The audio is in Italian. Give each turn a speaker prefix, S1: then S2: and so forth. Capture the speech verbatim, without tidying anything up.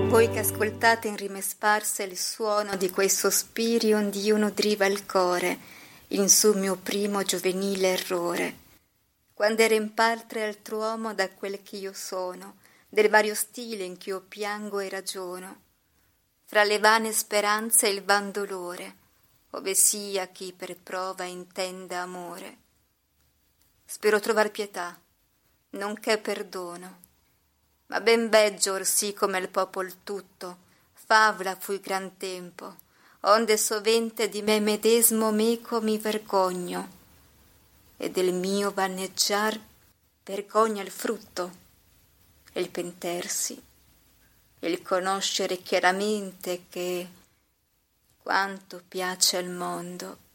S1: Voi che ascoltate in rime sparse il suono di quei sospiri ond'io nudriva il core, in su mio primo giovenile errore, quando era in parte altr'uomo da quel che io sono, del vario stile in ch'io piango e ragiono, fra le vane speranze e il van dolore, ove sia chi per prova intenda amore. Spero trovar pietà, nonché perdono, ma ben veggio orsì come il popol tutto, favla fui gran tempo, onde sovente di me medesmo meco mi vergogno, e del mio vanneggiar vergogna il frutto, e il pentersi, e il conoscere chiaramente che quanto piace al mondo